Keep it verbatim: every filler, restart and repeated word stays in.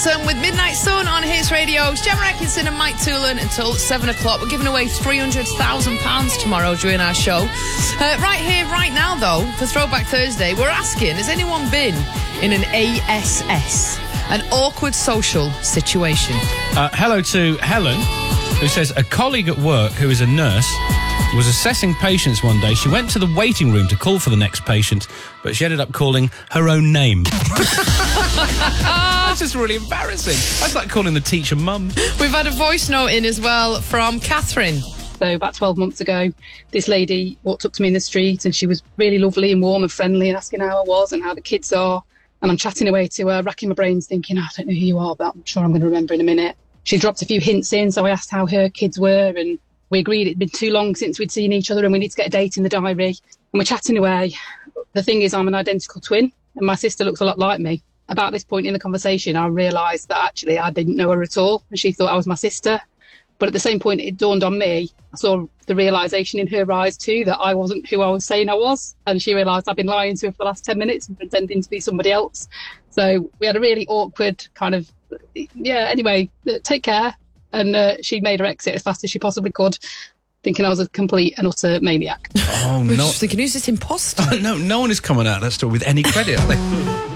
Blossom with Midnight Sun on His Radio. It's Gemma Atkinson and Mike Toolan until seven o'clock. We're giving away three hundred thousand pounds tomorrow during our show. Uh, right here, right now, though, for Throwback Thursday, we're asking, has anyone been in an A S S, an awkward social situation? Uh, hello to Helen, who says a colleague at work who is a nurse was assessing patients one day. She went to the waiting room to call for the next patient, but she ended up calling her own name. That's just really embarrassing. That's like calling the teacher mum. We've had a voice note in as well from Catherine. So about twelve months ago, this lady walked up to me in the street and she was really lovely and warm and friendly and asking how I was and how the kids are. And I'm chatting away to her, racking my brains thinking, oh, I don't know who you are, but I'm sure I'm going to remember in a minute. She dropped a few hints in, so I asked how her kids were, and we agreed it'd been too long since we'd seen each other and we need to get a date in the diary. And we're chatting away. The thing is, I'm an identical twin and my sister looks a lot like me. About this point in the conversation, I realised that actually I didn't know her at all and she thought I was my sister. But at the same point, it dawned on me, I saw the realisation in her eyes too, that I wasn't who I was saying I was. And she realised I'd been lying to her for the last ten minutes and pretending to be somebody else. So we had a really awkward kind of, yeah, anyway, take care. And uh, she made her exit as fast as she possibly could, thinking I was a complete and utter maniac. Oh, We're no. just thinking, who's this imposter? no, no one is coming out of that story with any credit, are they?